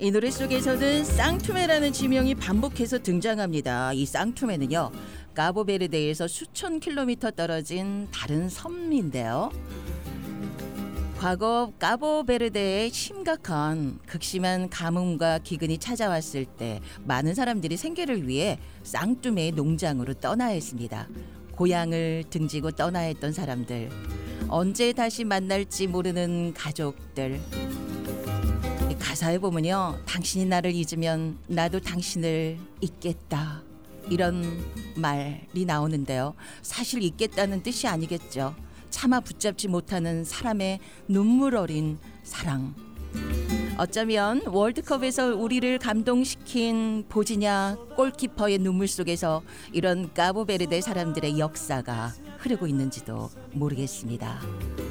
이 노래 속에서는 쌍투메라는 지명이 반복해서 등장합니다. 이 쌍투메는요, 카보베르데에서 수천 킬로미터 떨어진 다른 섬인데요. 과거 카보베르데에 심각한 극심한 가뭄과 기근이 찾아왔을 때 많은 사람들이 생계를 위해 쌍투메의 농장으로 떠나야 했습니다. 고향을 등지고 떠나야 했던 사람들, 언제 다시 만날지 모르는 가족들. 이 가사에 보면요, 당신이 나를 잊으면 나도 당신을 잊겠다, 이런 말이 나오는데요. 사실 잊겠다는 뜻이 아니겠죠. 차마 붙잡지 못하는 사람의 눈물 어린 사랑. 어쩌면 월드컵에서 우리를 감동시킨 보지냐 골키퍼의 눈물 속에서 이런 카보베르데 사람들의 역사가 흐르고 있는지도 모르겠습니다.